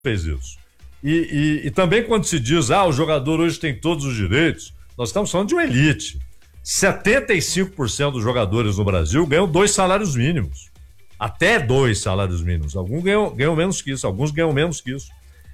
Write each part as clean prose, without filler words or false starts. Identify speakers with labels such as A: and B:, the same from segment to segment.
A: fez isso. E também quando se diz, o jogador hoje tem todos os direitos, nós estamos falando de uma elite. 75% dos jogadores no Brasil ganham 2 salários mínimos. Até 2 salários mínimos. Alguns ganham menos que isso, alguns ganham menos que isso.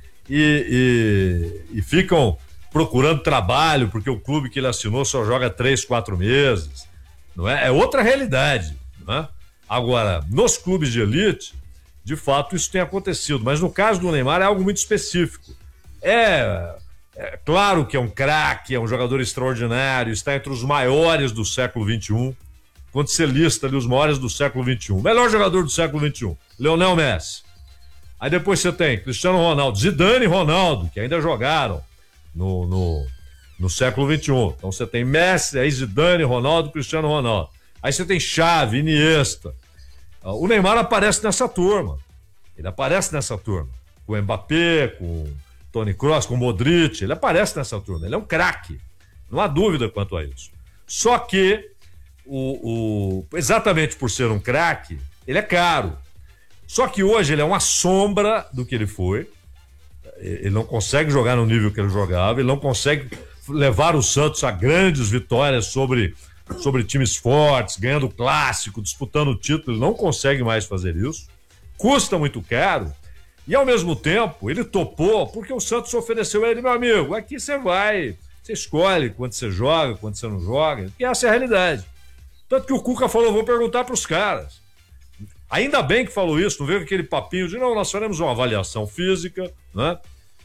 A: E ficam procurando trabalho porque o clube que ele assinou só joga 3, 4 meses. Não é? É outra realidade. Não é? Agora, nos clubes de elite, de fato isso tem acontecido. Mas no caso do Neymar é algo muito específico. É claro que é um craque, é um jogador extraordinário, está entre os maiores do século XXI. Quando você lista ali os maiores do século XXI. Melhor jogador do século XXI, Lionel Messi. Aí depois você tem Cristiano Ronaldo, Zidane e Ronaldo, que ainda jogaram no século XXI. Então você tem Messi, aí Zidane, Ronaldo, Cristiano Ronaldo. Aí você tem Xavi, Iniesta. O Neymar aparece nessa turma. Ele aparece nessa turma. Com o Mbappé, com o Toni Kroos, com o Modric. Ele aparece nessa turma. Ele é um craque. Não há dúvida quanto a isso. Só que, exatamente por ser um craque, ele é caro. Só que hoje ele é uma sombra do que ele foi. Ele não consegue jogar no nível que ele jogava. Ele não consegue levar o Santos a grandes vitórias sobre times fortes, ganhando clássico, disputando o título. Ele não consegue mais fazer isso. Custa muito caro. E ao mesmo tempo, ele topou porque o Santos ofereceu a ele, meu amigo, aqui você vai, você escolhe quando você joga, quando você não joga. E essa é a realidade. Tanto que o Cuca falou, vou perguntar para os caras. Ainda bem que falou isso, não veio aquele papinho de, não, nós faremos uma avaliação física, né?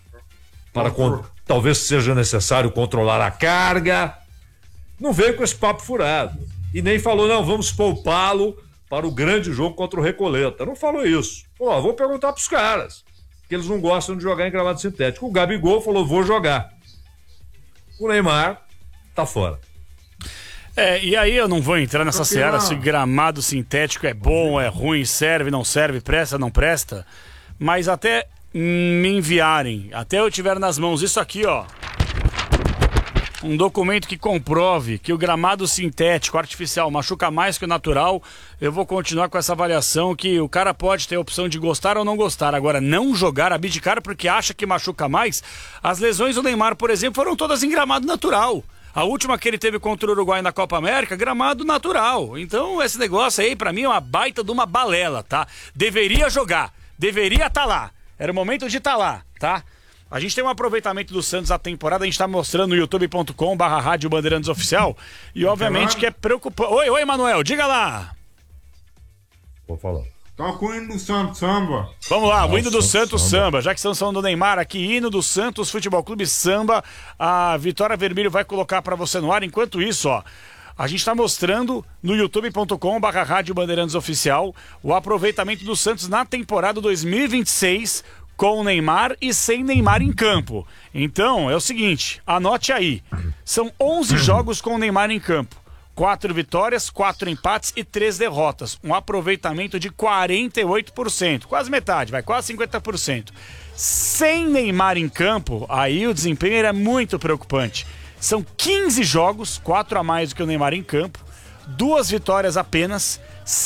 A: Talvez seja necessário controlar a carga. Não veio com esse papo furado. E nem falou, não, vamos poupá-lo para o grande jogo contra o Recoleta. Não falou isso. Falou, vou perguntar para os caras, que eles não gostam de jogar em gramado sintético. O Gabigol falou, vou jogar. O Neymar tá fora.
B: E aí eu não vou entrar nessa seara se gramado sintético é bom, é ruim, serve, não serve, presta, não presta. Mas até me enviarem, até eu tiver nas mãos isso aqui, ó. Um documento que comprove que o gramado sintético, artificial, machuca mais que o natural, eu vou continuar com essa avaliação que o cara pode ter a opção de gostar ou não gostar. Agora, não jogar, abdicar porque acha que machuca mais. As lesões do Neymar, por exemplo, foram todas em gramado natural. A última que ele teve contra o Uruguai na Copa América, gramado natural. Então, esse negócio aí, pra mim, é uma baita de uma balela, tá? Deveria jogar, deveria estar lá. Era o momento de estar lá, tá? A gente tem um aproveitamento do Santos a temporada, a gente tá mostrando no youtube.com/Rádio Bandeirantes Oficial. E obviamente que é preocupante. Oi, Manuel, diga lá.
A: Vou falar.
C: Toca o hino do Santos Samba.
B: Vamos lá, o hino do Santos Samba. Já que estamos falando do Neymar aqui, hino do Santos Futebol Clube Samba. A Vitória Vermelho vai colocar para você no ar. Enquanto isso, ó, a gente está mostrando no youtube.com/Rádio Bandeirantes Oficial o aproveitamento do Santos na temporada 2026 com Neymar e sem Neymar em campo. Então, é o seguinte, anote aí. São 11 jogos com Neymar em campo. 4 vitórias, 4 empates e 3 derrotas. Um aproveitamento de 48%. Quase metade, quase 50%. Sem Neymar em campo, aí o desempenho é muito preocupante. São 15 jogos, 4 a mais do que o Neymar em campo. 2 vitórias apenas,